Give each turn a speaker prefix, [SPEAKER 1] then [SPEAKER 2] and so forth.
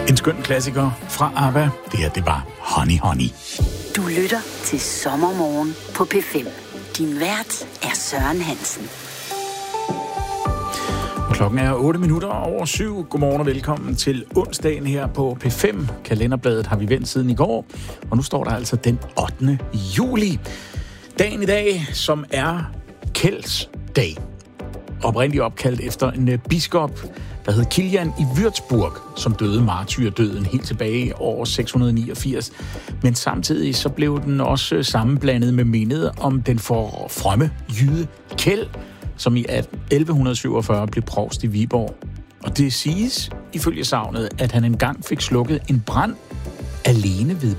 [SPEAKER 1] En skøn klassiker fra ABBA. Det her, det var Honey Honey.
[SPEAKER 2] Du lytter til Sommermorgen på P5. Din vært er Søren Hansen.
[SPEAKER 1] Og klokken er 7:08. Godmorgen og velkommen til onsdagen her på P5. Kalenderbladet har vi vendt siden i går, og nu står der altså den 8. juli. Dagen i dag, som er Kells dag. Oprindeligt opkaldt efter en biskop, der hed Kilian i Würzburg, som døde martyrdøden helt tilbage i år 689. Men samtidig så blev den også sammenblandet med mindet om den fromme jyde Kjeld, som i 1147 blev provst i Viborg. Og det siges, ifølge sagnet, at han engang fik slukket en brand alene ved